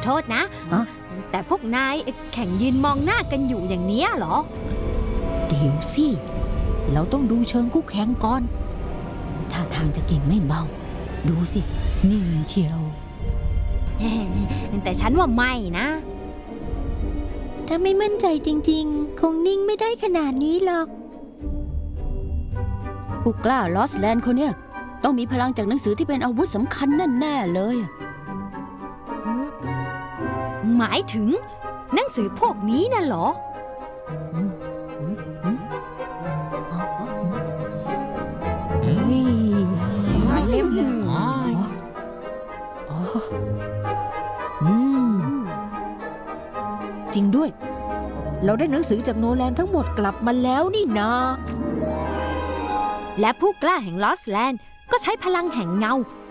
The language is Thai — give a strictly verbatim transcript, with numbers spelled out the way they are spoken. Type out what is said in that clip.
โทษนะฮะแต่พวกนายแข่งยืนมองหน้ากันอยู่อย่างเนี้ยเหรอเดี๋ยวสิเราต้องดูเชิงคู่แข่งก่อนท่าทางจะเก่งไม่เบาดูสินิ่งเชียวแต่ฉันว่าไม่นะถ้าไม่มั่นใจจริงๆคงนิ่งไม่ได้ขนาดนี้หรอกผู้กล้าลอสแลนด์คนเนี้ยต้องมีพลังจากหนังสือที่เป็นอาวุธสำคัญแน่ๆเลยหมายถึงหนังสือพวกนี้น่ะเหรอหลายเล่มเลยจริงด้วยเราได้หนังสือจากโนแลนทั้งหมดกลับมาแล้วนี่นาและผู้กล้าแห่งลอสแลนด์ก็ใช้พลังแห่งเงา